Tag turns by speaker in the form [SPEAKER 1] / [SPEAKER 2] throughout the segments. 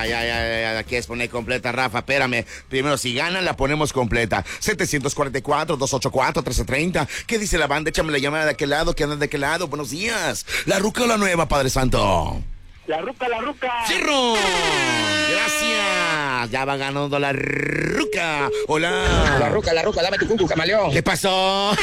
[SPEAKER 1] Ya, la quieres poner completa, Rafa, espérame. Primero, si ganan, la ponemos completa. 744-284-1330. ¿Qué dice la banda? Échame la llamada de aquel lado, que andan de aquel lado. Buenos días. ¿La ruca o la nueva, Padre Santo?
[SPEAKER 2] La ruca.
[SPEAKER 1] ¡Cierro! Gracias. Ya va ganando la ruca. Hola.
[SPEAKER 3] La ruca, dame tu cucu, camaleón.
[SPEAKER 1] ¿Qué pasó?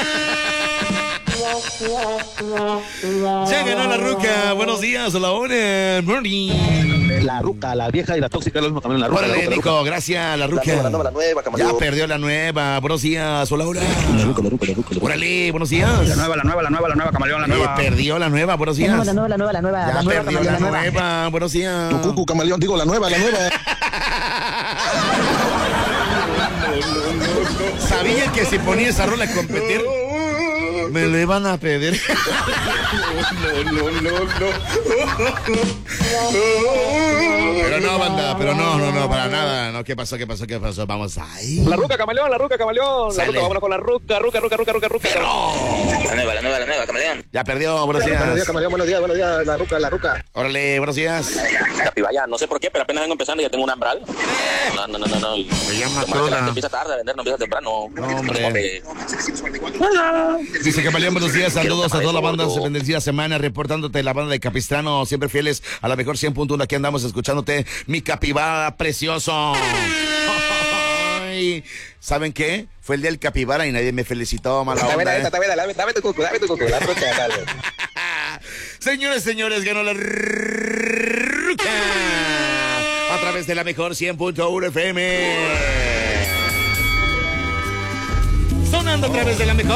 [SPEAKER 1] Ya ganó la ruca. Buenos días, hola, hola. Morning.
[SPEAKER 4] La ruca, la vieja y la tóxica es lo mismo también. La ruca,
[SPEAKER 1] Órale,
[SPEAKER 4] la ruca,
[SPEAKER 1] Nico, gracias, la ruca.
[SPEAKER 4] La nueva, camaleón.
[SPEAKER 1] Ya perdió la nueva. Buenos días, hola, hola.
[SPEAKER 4] La ruca.
[SPEAKER 1] Órale, buenos días.
[SPEAKER 3] La nueva, camaleón, la nueva.
[SPEAKER 1] Perdió la nueva, buenos días.
[SPEAKER 5] La nueva.
[SPEAKER 1] Ya perdió la nueva, buenos días.
[SPEAKER 4] Tu cucu, camaleón, digo la nueva.
[SPEAKER 1] Sabía que si ponía esa rola a competir, me lo iban a pedir. Pero no, banda, no, para nada. No, ¿qué pasó? Vamos ahí.
[SPEAKER 3] La ruca, camaleón.
[SPEAKER 1] Sale.
[SPEAKER 3] Vámonos con la ruca. La nueva, camaleón.
[SPEAKER 1] Ya perdió, buenos días.
[SPEAKER 4] Buenos días, la ruca.
[SPEAKER 1] Órale, buenos días.
[SPEAKER 3] Capibaya, no sé por qué, pero apenas vengo empezando y ya tengo un ambral. No.
[SPEAKER 1] Me llama
[SPEAKER 3] Como que la gente
[SPEAKER 1] toda.
[SPEAKER 3] empieza tarde a vender, no empieza temprano.
[SPEAKER 1] No, hombre. Dice Camaleón, buenos días, saludos a toda la banda, bendecida semana, reportándote la banda de Capistrano, siempre fieles a la mejor 100.1, aquí andamos escuchándote, mi capibara precioso. Ay, ¿saben qué? Fue el día del capibara y nadie me felicitó, mala onda.
[SPEAKER 3] Dame tu cucu, la ruca, dale.
[SPEAKER 1] Señores, ganó la ruca a través de la mejor 100.1 FM. Sonando a través de la mejor